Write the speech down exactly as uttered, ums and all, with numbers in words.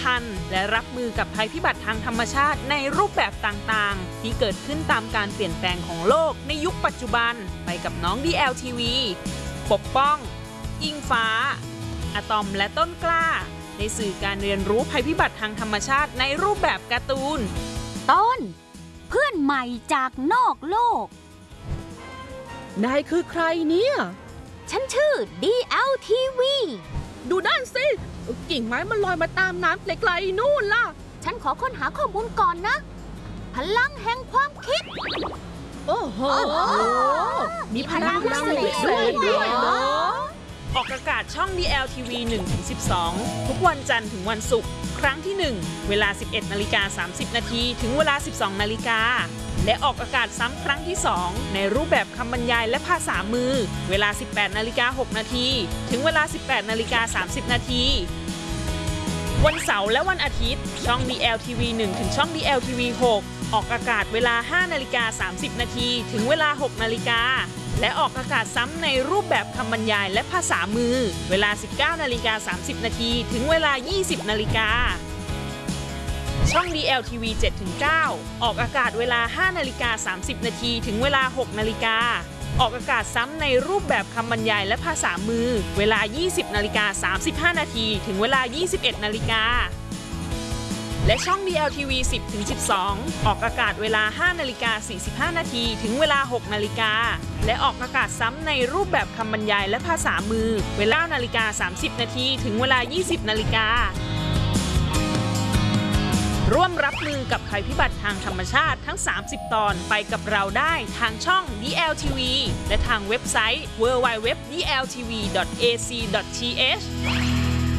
ทันและรับมือกับภัยพิบัติทางธรรมชาติในรูปแบบต่างๆที่เกิดขึ้นตามการเปลี่ยนแปลงของโลกในยุคปัจจุบันไปกับน้อง ดี แอล ที วี ปกป้องอิงฟ้าอะตอมและต้นกล้าในสื่อการเรียนรู้ภัยพิบัติทางธรรมชาติในรูปแบบการ์ตูนต้นเพื่อนใหม่จากนอกโลกนายคือใครเนี่ยฉันชื่อ ดี แอล ที วีดูด้านสิกิ่งไม้มันลอยมาตามน้ำไกลๆนู่นล่ะฉันขอค้นหาข้อมูลก่อนนะพลังแห่งความคิดโอ้โหมีพลังพิเศษด้วยเหรอออกอากาศช่อง ดี แอล ที วี หนึ่งถึงสิบสอง ทุกวันจันทร์ถึงวันศุกร์ครั้งที่ หนึ่ง เวลา สิบเอ็ดนาฬิกาสามสิบนาทีถึงเวลา สิบสองนาฬิกาและออกอากาศซ้ำครั้งที่ สอง ในรูปแบบคำบรรยายและภาษามือเวลา สิบแปดนาฬิกาหกนาทีถึงเวลา สิบแปดนาฬิกาสามสิบนาทีวันเสาร์และวันอาทิตย์ช่อง ดี แอล ที วี หนึ่ง ถึงช่อง ดี แอล ที วี หก ออกอากาศเวลา ห้านาฬิกาสามสิบนาทีถึงเวลา หกนาฬิกาและออกอากาศซ้ำในรูปแบบคำบรรยายและภาษามือเวลา สิบเก้านาฬิกาสามสิบนาทีถึงเวลา ยี่สิบนาฬิกาช่อง ดี แอล ที วี เจ็ดถึงเก้า ออกอากาศเวลา ห้านาฬิกาสามสิบนาทีถึงเวลา หกนาฬิกาออกอากาศซ้ำในรูปแบบคำบรรยายและภาษามือเวลา ยี่สิบนาฬิกาสามสิบห้านาทีถึงเวลา ยี่สิบเอ็ดนาฬิกาและช่อง ดี แอล ที วี สิบถึงสิบสอง ออกอากาศเวลา ห้านาฬิกาสี่สิบห้านาทีถึงเวลา หกนาฬิกาและออกอากาศซ้ำในรูปแบบคำบรรยายและภาษามือเวลา นาฬิกาสามสิบนาทีถึงเวลา ยี่สิบนาฬิการ่วมรับมือกับภัยพิบัติทางธรรมชาติทั้ง สามสิบ ตอนไปกับเราได้ทางช่อง ดี แอล ที วี และทางเว็บไซต์ ดับเบิลยู ดับเบิลยู ดับเบิลยู ดอท ดี แอล ที วี ดอท เอ ซี ดอท ที เอช